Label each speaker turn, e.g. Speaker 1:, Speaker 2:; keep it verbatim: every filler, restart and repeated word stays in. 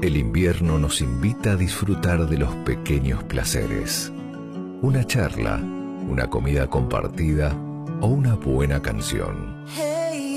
Speaker 1: El invierno nos invita a disfrutar de los pequeños placeres. Una charla, una comida compartida o una buena canción.